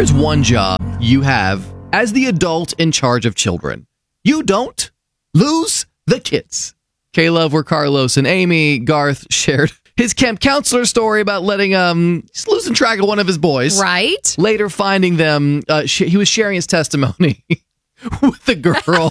There's one job you have as the adult in charge of children. You don't lose the kids. Caleb, where Carlos and Amy, Garth shared his camp counselor story about letting just losing track of one of his boys. Right. Later finding them, he was sharing his testimony with the girl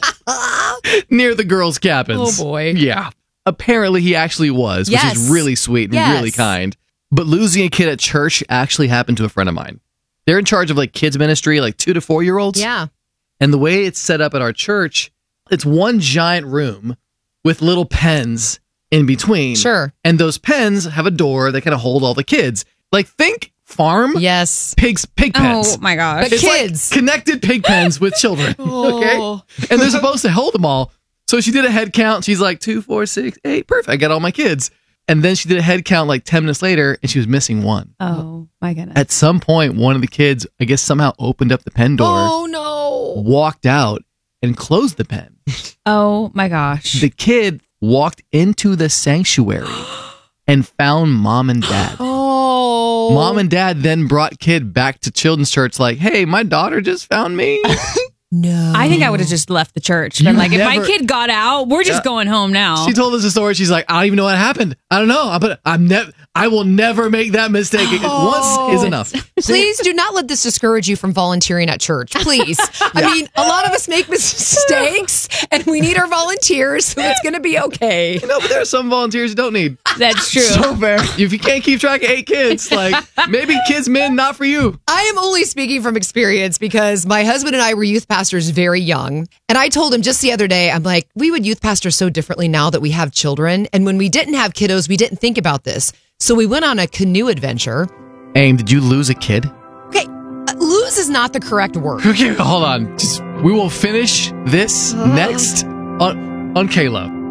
near the girls' cabins. Oh, boy. Yeah. Apparently he actually was, which is really sweet and really kind. But losing a kid at church actually happened to a friend of mine. They're in charge of like kids ministry, like 2 to 4 year olds. Yeah. And the way it's set up at our church, it's one giant room with little pens in between. Sure. And those pens have a door that kind of hold all the kids. Like think farm. Yes. Pig pens. Oh my gosh. But It's kids. like connected pig pens with children. Okay. And they're supposed to hold them all. So she did a head count. She's like 2, 4, 6, 8. Perfect. I got all my kids. And then she did a head count like 10 minutes later and she was missing one. Oh my goodness. At some point, one of the kids, I guess, somehow opened up the pen door, Oh, no. walked out, and closed the pen. Oh my gosh. The kid walked into the sanctuary and found mom and dad. Oh. Mom and dad then brought kid back to children's church like, hey, my daughter just found me. No. I think I would have just left the church. Been You like, if my never- kid got out, we're just going home now. She told us a story. She's like, I don't even know what happened. I don't know. But I will never make that mistake. Once is enough. Please do not let this discourage you from volunteering at church. Please. I mean, a lot of us make mistakes and we need our volunteers, so it's going to be okay. No, but there are some volunteers you don't need. That's true. So fair. If you can't keep track of 8 kids, like maybe kids, men, not for you. I am only speaking from experience because my husband and I were youth pastors very young. And I told him just the other day, I'm like, we would youth pastor so differently now that we have children. And when we didn't have kiddos, we didn't think about this. So we went on a canoe adventure. Aim, did you lose a kid? Okay, lose is not the correct word. Okay, hold on. We will finish this next on Caleb.